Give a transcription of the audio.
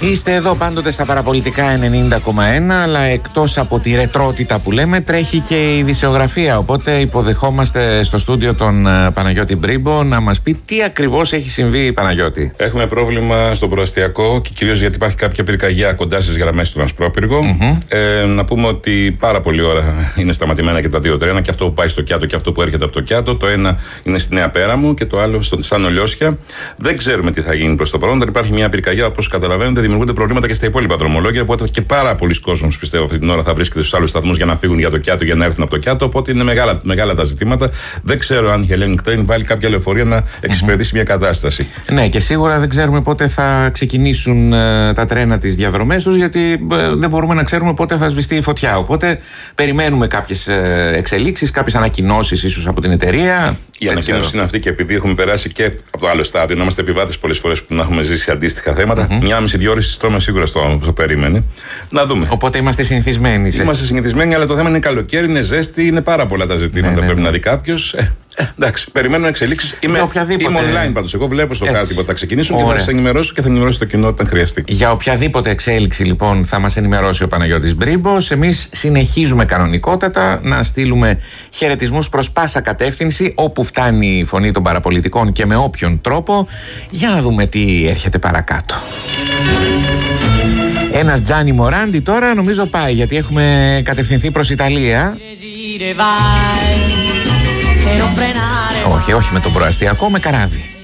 Είστε εδώ πάντοτε στα παραπολιτικά 90,1, αλλά εκτός από τη ρετρότητα που λέμε, τρέχει και η ειδησιογραφία. Οπότε υποδεχόμαστε στο στούντιο τον Παναγιώτη Μπρίμπο να μας πει τι ακριβώς έχει συμβεί, Παναγιώτη. Έχουμε πρόβλημα στο προαστιακό και κυρίως γιατί υπάρχει κάποια πυρκαγιά κοντά στις γραμμές του Τρανσπρόπυργο. Να πούμε ότι πάρα πολλή ώρα είναι σταματημένα και τα δύο τρένα, και αυτό που πάει στο Κιάτο και αυτό που έρχεται από το Κιάτο. Το ένα είναι στη Νέα Πέραμο και το άλλο σαν Ολιώσια. Δεν ξέρουμε τι θα γίνει προς το παρόν. Δεν υπάρχει μια πυρκαγιά, όπως καταλαβαίνετε, δημιουργούνται προβλήματα και στα υπόλοιπα δρομολόγια. Οπότε και πάρα πολλοί κόσμος, πιστεύω, αυτή την ώρα θα βρίσκεται στους άλλους σταθμούς για να φύγουν για το Κιάτο, για να έρθουν από το Κιάτο. Οπότε είναι μεγάλα τα ζητήματα. Δεν ξέρω αν η Hellenic Train βάλει κάποια λεωφορεία να εξυπηρετήσει μια κατάσταση. Ναι, και σίγουρα δεν ξέρουμε πότε θα ξεκινήσουν τα τρένα τις διαδρομές τους, γιατί δεν μπορούμε να ξέρουμε πότε θα σβηστεί η φωτιά. Οπότε περιμένουμε κάποιες εξελίξεις, κάποιες ανακοινώσεις ίσως από την εταιρεία. Η ανακοίνωση είναι αυτή, και επειδή έχουμε περάσει και από το άλλο στάδιο, να είμαστε επιβάτες πολλές φορές που να έχουμε ζήσει αντίστοιχα θέματα, 1,5-2 ώρες τρώμε σίγουρα στο περίμενε. Να δούμε. Οπότε είμαστε συνηθισμένοι. Είμαστε συνηθισμένοι, αλλά το θέμα είναι καλοκαίρι, είναι ζέστη, είναι πάρα πολλά τα ζητήματα. Πρέπει να δει κάποιος. Εντάξει, περιμένουμε εξελίξεις. Είμαι online πάντως. Εγώ βλέπω στο χάρτη που θα ξεκινήσουν και θα σας ενημερώσω και θα ενημερώσω το κοινό όταν χρειαστεί. Για οποιαδήποτε εξέλιξη λοιπόν θα μας ενημερώσει ο Παναγιώτης Μπρίμπος. Εμείς συνεχίζουμε κανονικότατα να στείλουμε χαιρετισμούς προς πάσα κατεύθυνση, όπου φτάνει η φωνή των παραπολιτικών και με όποιον τρόπο, για να δούμε τι έρχεται παρακάτω. Ένας Τζάνι Μοράντι τώρα νομίζω πάει, γιατί έχουμε κατευθυνθεί προς Ιταλία. Όχι με τον προαστιακό, με καράβι.